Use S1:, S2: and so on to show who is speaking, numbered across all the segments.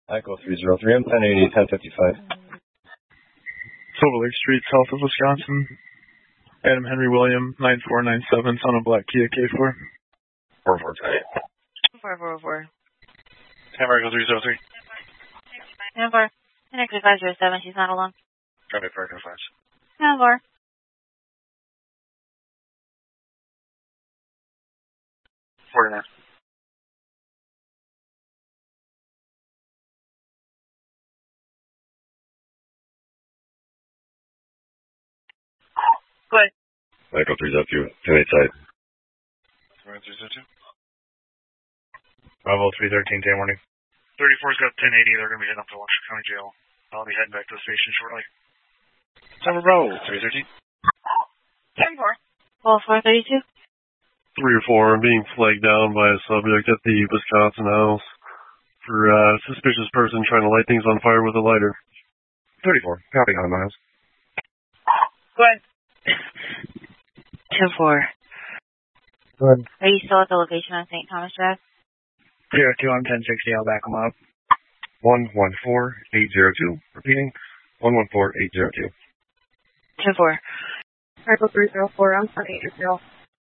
S1: Echo 303, I'm 1080, 1055.
S2: Silver Lake Street, south of Wisconsin. Adam Henry William, 9497, son of Black Kia K4.
S3: 4404.
S2: Hammer Echo 303.
S3: Hammer. Next 507, she's not alone.
S2: Traffic Park 5.
S3: Hammer.
S2: 49.
S3: Go ahead.
S1: Echo 302, 28 side.
S2: 302.
S1: Bravo 313, day morning.
S2: 34's got 1080, they're going to be heading up to Washington County Jail. I'll be heading back to the station shortly.
S1: Tower Bravo 313.
S3: 10-4. Well, 432.
S1: 3 or 4, I'm being flagged down by a subject at the Wisconsin house for a suspicious person trying to light things on fire with a lighter. 34, copy on my house.
S3: Go ahead. 10-4.
S1: Go ahead.
S3: Are you still at the location on St. Thomas Drive?
S2: 02, I'm 1060, I'll back them up.
S1: 114802, repeating, 114802.
S3: 10-4.
S4: Echo 304, I'm 1080.
S3: 10-4.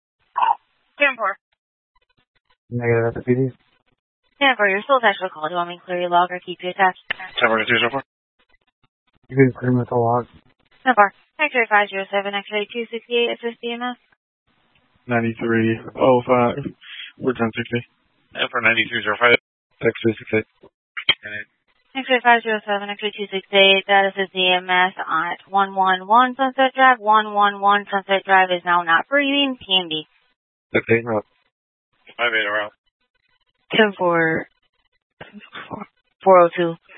S1: Negative at the PD.
S3: 10-4, you're still attached to the call. Do you want me to clear your log or keep you attached?
S2: 10-4, 304.
S1: You can clear with the log.
S3: 10-4. X-ray 507, X-ray 268, assist EMS.
S2: 9305, we're 1060.
S1: And for 9305, X368.
S3: X-ray 507, X-ray 268, that is EMS at 111 Sunset Drive. 111 Sunset Drive is now not breathing. PMD.
S1: Okay, route.
S2: 58 around.
S3: 10-4. 402.